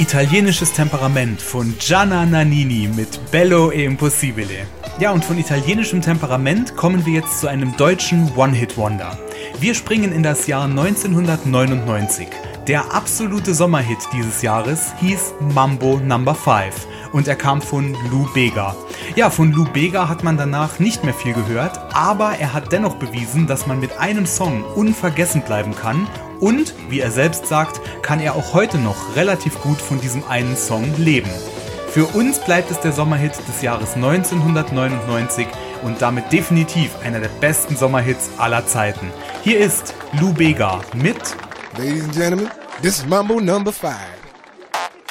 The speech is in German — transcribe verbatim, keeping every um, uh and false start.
Italienisches Temperament von Gianna Nannini mit Bello e Impossibile. Ja, und von italienischem Temperament kommen wir jetzt zu einem deutschen One-Hit-Wonder. Wir springen in das Jahr neunzehnhundertneunundneunzig. Der absolute Sommerhit dieses Jahres hieß Mambo Number fünf und er kam von Lou Bega. Ja, von Lou Bega hat man danach nicht mehr viel gehört, aber er hat dennoch bewiesen, dass man mit einem Song unvergessen bleiben kann und, wie er selbst sagt, kann er auch heute noch relativ gut von diesem einen Song leben. Für uns bleibt es der Sommerhit des Jahres neunzehnhundertneunundneunzig und damit definitiv einer der besten Sommerhits aller Zeiten. Hier ist Lou Bega mit Ladies and gentlemen, this is Mambo Number five.